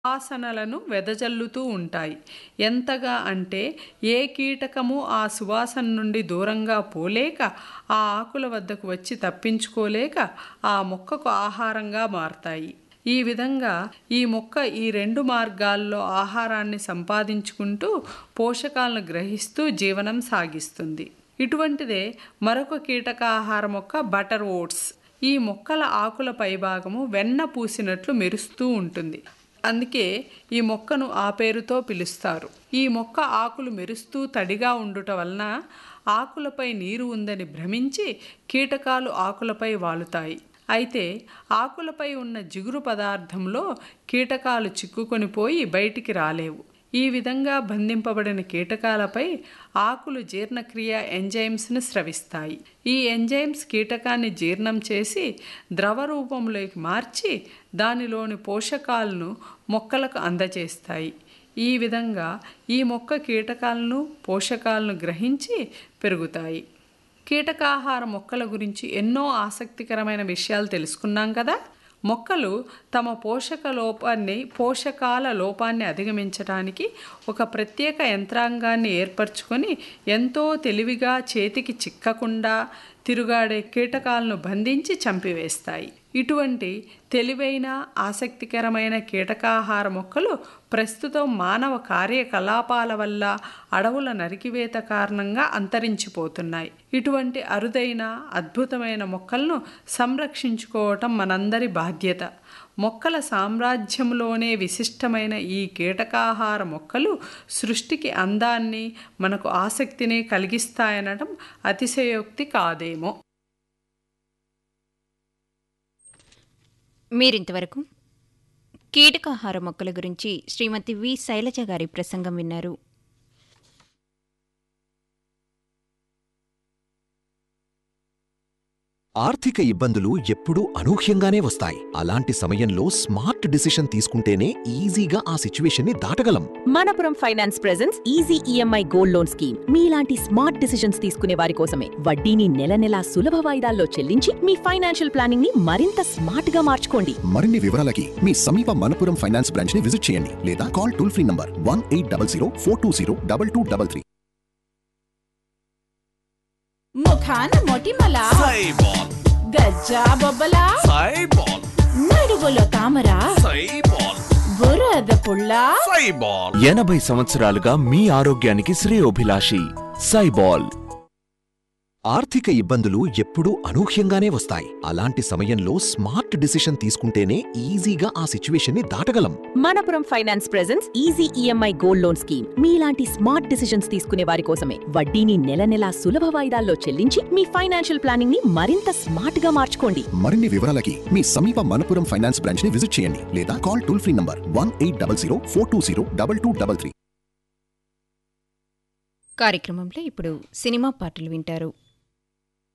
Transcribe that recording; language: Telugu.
సువాసనలను వెదజల్లుతూ ఉంటాయి. ఎంతగా అంటే ఏ కీటకము ఆ సువాసన నుండి దూరంగా పోలేక ఆ ఆకుల వద్దకు వచ్చి తప్పించుకోలేక ఆ మొక్కకు ఆహారంగా మారతాయి. ఈ విధంగా ఈ మొక్క ఈ రెండు మార్గాల్లో ఆహారాన్ని సంపాదించుకుంటూ పోషకాలను గ్రహిస్తూ జీవనం సాగిస్తుంది. ఇటువంటిదే మరొక కీటకాహార మొక్క బటర్ ఓట్స్. ఈ మొక్కల ఆకుల పైభాగము వెన్న పూసినట్లు మెరుస్తూ ఉంటుంది. అందుకే ఈ మొక్కను ఆ పేరుతో పిలుస్తారు. ఈ మొక్క ఆకులు మెరుస్తూ తడిగా ఉండుట వలన ఆకులపై నీరు ఉందని భ్రమించి కీటకాలు ఆకులపై వాలుతాయి. అయితే ఆకులపై ఉన్న జిగురు పదార్థంలో కీటకాలు చిక్కుకొని పోయి బయటికి రాలేవు. ఈ విధంగా బంధింపబడిన కీటకాలపై ఆకులు జీర్ణక్రియ ఎంజైమ్స్ని స్రవిస్తాయి. ఈ ఎంజైమ్స్ కీటకాన్ని జీర్ణం చేసి ద్రవ రూపంలోకి మార్చి దానిలోని పోషకాలను మొక్కలకు అందజేస్తాయి. ఈ విధంగా ఈ మొక్క కీటకాలను పోషకాలను గ్రహించి పెరుగుతాయి. కీటకాహార మొక్కల గురించి ఎన్నో ఆసక్తికరమైన విషయాలు తెలుసుకున్నాం కదా. మొక్కలు తమ పోషకాల లోపాన్ని అధిగమించడానికి ఒక ప్రత్యేక యంత్రాంగాన్ని ఏర్పరచుకొని ఎంతో తెలివిగా చేతికి చిక్కకుండా తిరుగాడే కీటకాలను బంధించి చంపివేస్తాయి. ఇటువంటి తెలివైన ఆసక్తికరమైన కీటకాహార మొక్కలు ప్రస్తుతం మానవ కార్యకలాపాల వల్ల అడవుల నరికివేత కారణంగా అంతరించిపోతున్నాయి. ఇటువంటి అరుదైన అద్భుతమైన మొక్కలను సంరక్షించుకోవటం మనందరి బాధ్యత. మొక్కల సామ్రాజ్యంలోనే విశిష్టమైన ఈ కీటకాహార మొక్కలు సృష్టికి అందాన్ని, మనకు ఆసక్తిని కలిగిస్తాయనడం అతిశయోక్తి కాదేమో. మీరింతవరకు కీటకాహార మొక్కల గురించి శ్రీమతి వి శైలజ గారి ప్రసంగం విన్నారు. ఆర్థిక ఇబ్బందులు ఎప్పుడూ అనూహ్యంగానే వస్తాయి. అలాంటి సమయంలో స్మార్ట్ డిసిషన్ తీసుకుంటేనే ఈజీగా ఆ సిచ్యువేషన్ని దాటగలం. Manappuram finance presents easy EMI gold loan scheme. మీలాంటి స్మార్ట్ డిసిషన్స్ తీసుకునే వారి కోసమే. వడ్డీని నెల నెలా సులభ వాయిదాల్లో చెల్లించి మీ ఫైనాన్షియల్ ప్లానింగ్ ని మరింత స్మార్ట్ గా మార్చుకోండి. మరిన్ని వివరాలకి మీ సమీప మనపురం ఫైనాన్స్ బ్రాంచ్ ని విజిట్ చేయండి లేదా కాల్ టోల్ ఫ్రీ నంబర్ 1800 420 2233. ముఖాన మొటిమల సైబాల్, గజ్జా బొబ్బల సైబాల్, నడుగులో తామర సైబాల్, బురద పుల్ల సైబాల్. 80 సంవత్సరాలుగా మీ ఆరోగ్యానికి శ్రేయోభిలాషి సైబాల్. ఆర్థిక ఇబ్బందులు ఎప్పుడూ అనూహ్యంగానే వస్తాయి. అలాంటి సమయంలో స్మార్ట్ డిసిషన్ తీసుకుంటేనే ఈజీగా ఆ సిచ్యువేషన్ని దాటగలం. Manappuram finance presents easy EMI gold loan scheme. మీలాంటి స్మార్ట్ డిసిషన్స్ తీసుకునే వారి కోసమే. వడ్డీని నెల నెలా సులభ వాయిదాల్లో చెల్లించి మీ ఫైనాన్షియల్ ప్లానింగ్ ని మరింత స్మార్ట్ గా మార్చుకోండి. మరిన్ని వివరాలకి మీ సమీప మనపురం ఫైనాన్స్ బ్రాంచ్ ని విజిట్ చేయండి లేదా కాల్ టోల్ ఫ్రీ నంబర్ 1800 420 2233. కార్యక్రమంలో ఇప్పుడు సినిమా పాటలు వింటారు.